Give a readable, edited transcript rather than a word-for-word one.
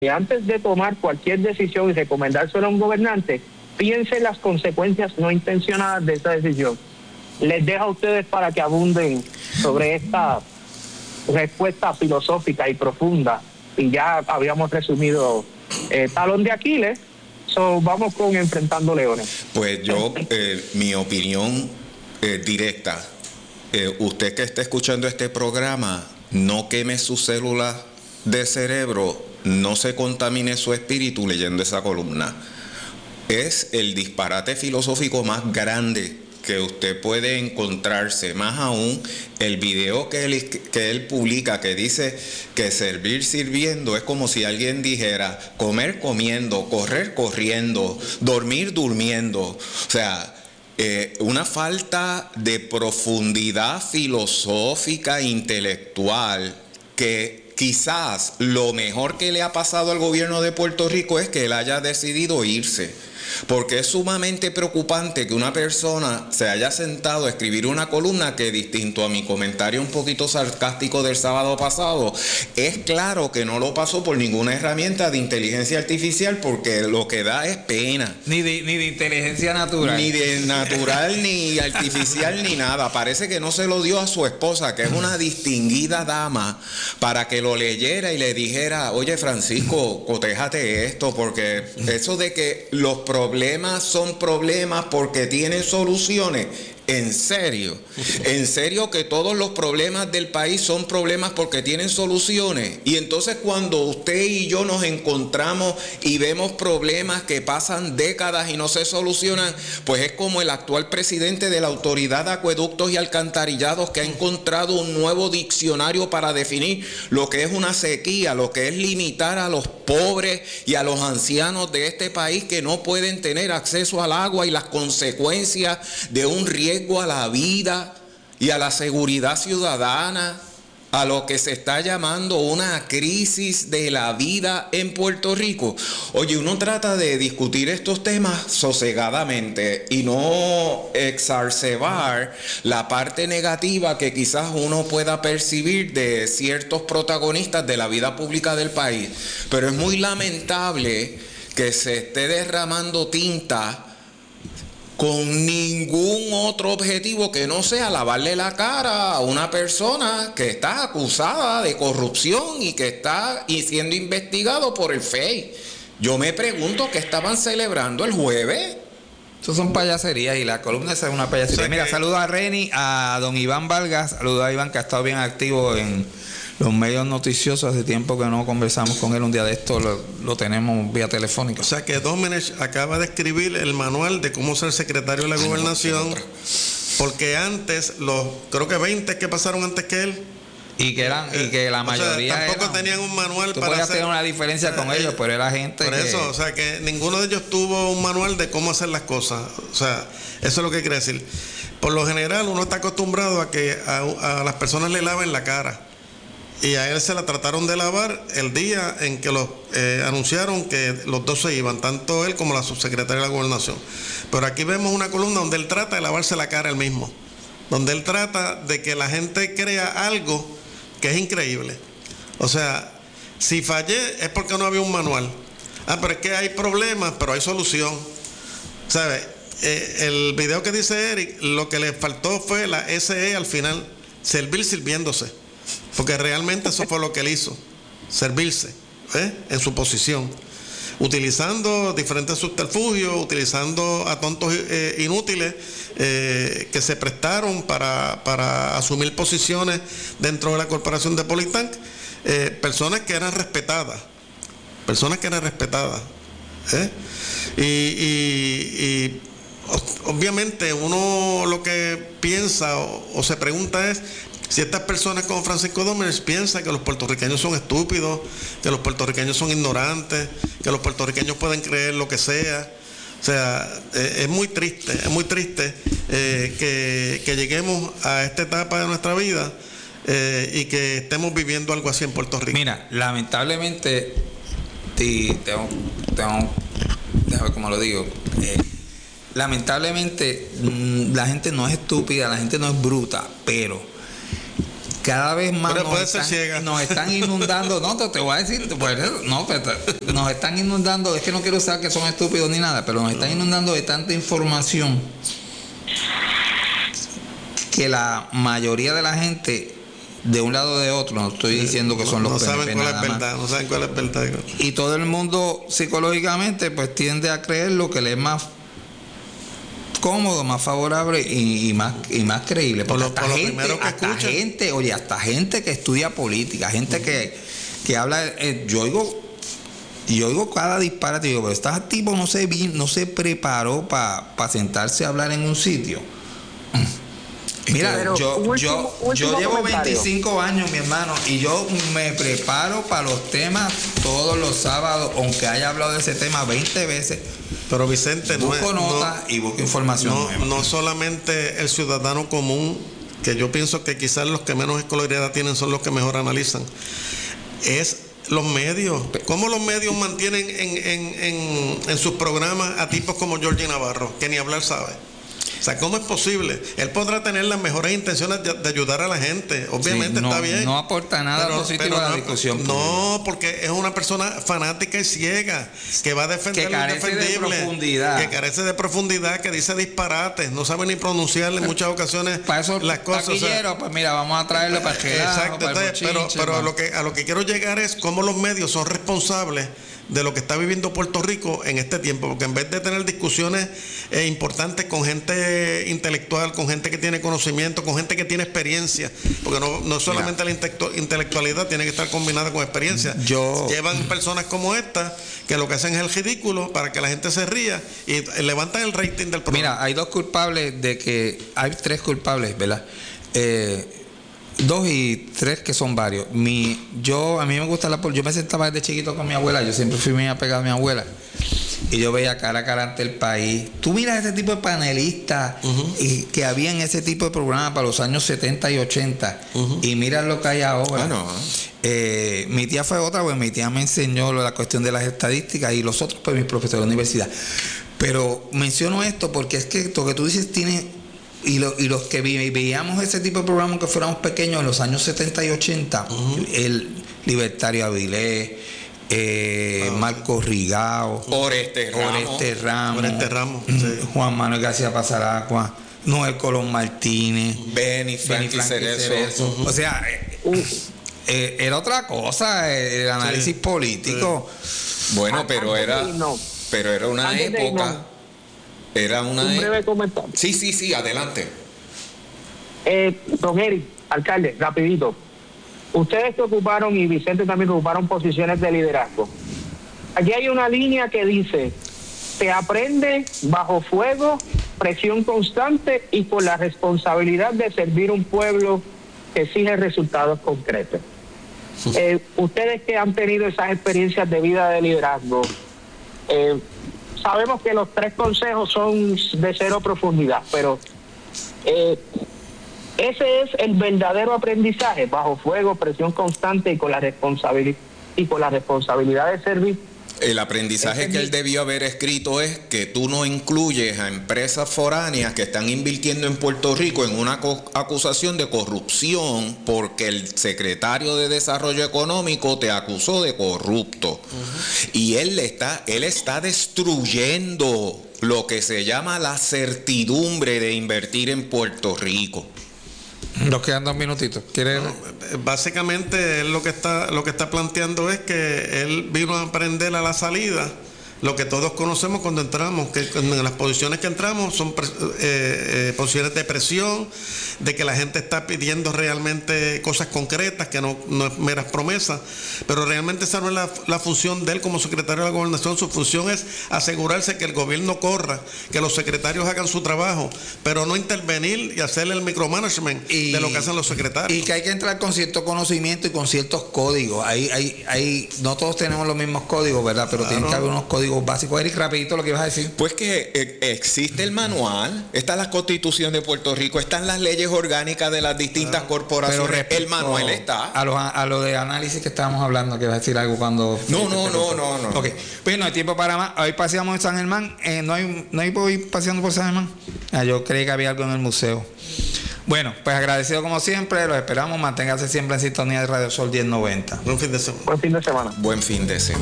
que antes de tomar cualquier decisión y recomendárselo a un gobernante, piense las consecuencias no intencionadas de esa decisión. Les dejo a ustedes para que abunden sobre esta respuesta filosófica y profunda, y ya habíamos resumido talón de Aquiles. Vamos con Enfrentando Leones. Pues yo, mi opinión directa, usted que está escuchando este programa, no queme sus células de cerebro, no se contamine su espíritu leyendo esa columna. Es el disparate filosófico más grande que usted puede encontrarse. Más aún, el video que él publica, que dice que servir sirviendo, es como si alguien dijera comer comiendo, correr corriendo, dormir durmiendo. O sea, una falta de profundidad filosófica e intelectual, que quizás lo mejor que le ha pasado al gobierno de Puerto Rico es que él haya decidido irse. Porque es sumamente preocupante que una persona se haya sentado a escribir una columna que, distinto a mi comentario un poquito sarcástico del sábado pasado, es claro que no lo pasó por ninguna herramienta de inteligencia artificial, porque lo que da es pena. Ni de inteligencia natural. Ni de natural, ni artificial, ni nada. Parece que no se lo dio a su esposa, que es una distinguida dama, para que lo leyera y le dijera: oye, Francisco, cotéjate esto, porque eso de que los problemas son problemas porque tienen soluciones. En serio que todos los problemas del país son problemas porque tienen soluciones. Y entonces, cuando usted y yo nos encontramos y vemos problemas que pasan décadas y no se solucionan, pues es como el actual presidente de la Autoridad de Acueductos y Alcantarillados, que ha encontrado un nuevo diccionario para definir lo que es una sequía, lo que es limitar a los pobres y a los ancianos de este país que no pueden tener acceso al agua, y las consecuencias de un riesgo a la vida y a la seguridad ciudadana, a lo que se está llamando una crisis de la vida en Puerto Rico. Oye, uno trata de discutir estos temas sosegadamente y no exacerbar la parte negativa que quizás uno pueda percibir de ciertos protagonistas de la vida pública del país. Pero es muy lamentable que se esté derramando tinta con ningún otro objetivo que no sea lavarle la cara a una persona que está acusada de corrupción y que está siendo investigado por el FEI. Yo me pregunto qué estaban celebrando el jueves. Eso son payaserías, y la columna esa es una payasería. Mira, saludo a Reni, a don Iván Vargas, saludo a Iván, que ha estado bien activo en los medios noticiosos. Hace tiempo que no conversamos con él. Un día de esto lo tenemos vía telefónica. O sea que Domenech acaba de escribir el manual de cómo ser secretario de la gobernación, porque antes, creo que 20 que pasaron antes que él, y que la mayoría tampoco tenían un manual para hacer. Tener una diferencia con ellos, pero era gente por eso, o sea, que ninguno de ellos tuvo un manual de cómo hacer las cosas. O sea, eso es lo que quiere decir. Por lo general, uno está acostumbrado a que a las personas le laven la cara, y a él se la trataron de lavar el día en que anunciaron que los dos se iban, tanto él como la subsecretaria de la gobernación. Pero aquí vemos una columna donde él trata de lavarse la cara él mismo, donde él trata de que la gente crea algo que es increíble. O sea, si fallé es porque no había un manual. Pero es que hay problemas, pero hay solución. ¿Sabes? El video que dice Eric, lo que le faltó fue la SE al final, servir sirviéndose. Porque realmente eso fue lo que él hizo, servirse en su posición, utilizando diferentes subterfugios, utilizando a tontos inútiles que se prestaron para asumir posiciones dentro de la corporación de Politank, personas que eran respetadas, y obviamente uno lo que piensa o se pregunta es si estas personas como Francisco Domenech piensan que los puertorriqueños son estúpidos, que los puertorriqueños son ignorantes, que los puertorriqueños pueden creer lo que sea. O sea, es muy triste que lleguemos a esta etapa de nuestra vida y que estemos viviendo algo así en Puerto Rico. Mira, lamentablemente, déjame ver cómo lo digo. Lamentablemente, la gente no es estúpida, la gente no es bruta, pero cada vez más nos están inundando. No, te voy a decir, pues, no, nos están inundando. Es que no quiero usar que son estúpidos ni nada, pero nos están inundando de tanta información que la mayoría de la gente, de un lado o de otro, no estoy diciendo que son los PNP, no saben cuál es verdad. Y todo el mundo psicológicamente pues tiende a creer lo que le es más cómodo, más favorable y más creíble. Porque hasta gente que estudia política, gente que habla, yo oigo cada disparate, digo, pero este tipo no se preparó para sentarse a hablar en un sitio. Mira, pero yo llevo 25 años, mi hermano, y yo me preparo para los temas todos los sábados, aunque haya hablado de ese tema 20 veces. Pero Vicente, busco notas y busco información nueva. No solamente el ciudadano común, que yo pienso que quizás los que menos escolaridad tienen son los que mejor analizan, es los medios. ¿Cómo los medios mantienen en sus programas a tipos como Jorge Navarro, que ni hablar sabe? O sea, ¿cómo es posible? Él podrá tener las mejores intenciones de ayudar a la gente. Obviamente sí, está bien. No aporta nada positivo a la discusión. No, porque es una persona fanática y ciega, que va a defender lo indefendible. Que carece de profundidad, que dice disparates, no sabe ni pronunciar en muchas ocasiones para eso, las cosas. Pues mira, vamos a traerlo para que exacto, pero a lo que quiero llegar es cómo los medios son responsables de lo que está viviendo Puerto Rico en este tiempo, porque en vez de tener discusiones importantes con gente intelectual, con gente que tiene conocimiento, con gente que tiene experiencia, porque no solamente la intelectualidad tiene que estar combinada con experiencia. Llevan personas como esta que lo que hacen es el ridículo para que la gente se ría y levantan el rating del programa. Mira, hay tres culpables, ¿verdad? 2 y 3 que son varios. A mí me gusta yo me sentaba desde chiquito con mi abuela, yo siempre fui muy apegado a mi abuela, y yo veía cara a cara ante el país. Tú miras ese tipo de panelistas y que había en ese tipo de programas para los años 70 y 80 y mira lo que hay ahora. Mi tía fue otra, pues mi tía me enseñó la cuestión de las estadísticas y los otros pues mis profesores de la universidad. Pero menciono esto porque es que lo que tú dices tiene... Y los que veíamos ese tipo de programas que fuéramos pequeños en los años 70 y 80, el Libertario Avilés, Marco Rigao, Oreste Ramos, Juan Manuel García Pasaracua, Noel Colón Martínez, Benny Frankie Cerezo. O sea, era otra cosa el análisis político. Bueno, pero era una época. Era una... Un breve comentario. Sí, adelante. Don Eric, alcalde, rapidito. Ustedes se ocuparon, y Vicente también ocuparon posiciones de liderazgo. Aquí hay una línea que dice: se aprende bajo fuego, presión constante y con la responsabilidad de servir un pueblo que exige resultados concretos. Ustedes que han tenido esas experiencias de vida de liderazgo, sabemos que los 3 consejos son de cero profundidad, pero ese es el verdadero aprendizaje: bajo fuego, presión constante y con la responsabilidad de servir. El aprendizaje que él debió haber escrito es que tú no incluyes a empresas foráneas que están invirtiendo en Puerto Rico en una acusación de corrupción porque el secretario de Desarrollo Económico te acusó de corrupto. Y él está destruyendo lo que se llama la certidumbre de invertir en Puerto Rico. Nos quedan 2 minutitos. Básicamente él lo que está planteando es que él vino a aprender a la salida lo que todos conocemos cuando entramos, que en las posiciones que entramos son posiciones de presión, de que la gente está pidiendo realmente cosas concretas, que no es meras promesas, pero realmente esa no es la función de él como secretario de la Gobernación. Su función es asegurarse que el gobierno corra, que los secretarios hagan su trabajo, pero no intervenir y hacerle el micromanagement de lo que hacen los secretarios. Y que hay que entrar con cierto conocimiento y con ciertos códigos. No todos tenemos los mismos códigos, ¿verdad? Pero tienen que haber unos códigos básicos. Eric, rapidito lo que ibas a decir. Pues que existe el manual, está la Constitución de Puerto Rico, están las leyes orgánicas de las distintas corporaciones, el manual está. A lo de análisis que estábamos hablando, que ibas a decir algo cuando... No. Ok, pues no hay tiempo para más. Hoy paseamos en San Germán, no hay hoy paseando por San Germán. Yo creí que había algo en el museo. Bueno, pues agradecido como siempre, los esperamos, manténgase siempre en sintonía de Radio Sol 1090. Buen fin de semana. Buen fin de semana. Buen fin de semana.